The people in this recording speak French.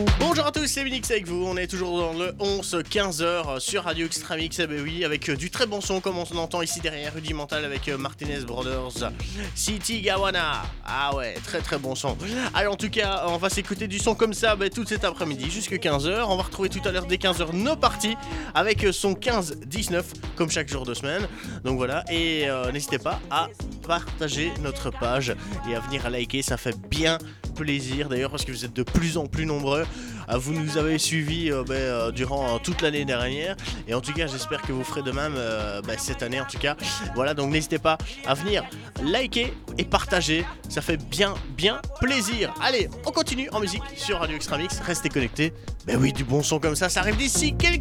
Bonjour à tous, c'est Minix avec vous, on est toujours dans le 11-15h sur Radio Extramix, eh ben oui, avec du très bon son comme on entend ici derrière, Rudimental avec Martinez Brothers, City Gawana, ah ouais, très très bon son. Alors en tout cas, on va s'écouter du son comme ça tout cet après-midi jusqu'à 15h, on va retrouver tout à l'heure dès 15h nos parties avec son 15-19 comme chaque jour de semaine, donc voilà, et n'hésitez pas à partager notre page et à venir liker, ça fait bien plaisir d'ailleurs parce que vous êtes de plus en plus nombreux. Vous nous avez suivis durant toute l'année dernière et en tout cas j'espère que vous ferez de même cette année en tout cas. Voilà, donc n'hésitez pas à venir liker et partager, ça fait bien plaisir. Allez, on continue en musique sur Radio Extramix, restez connectés. Ben oui, du bon son comme ça arrive d'ici quelques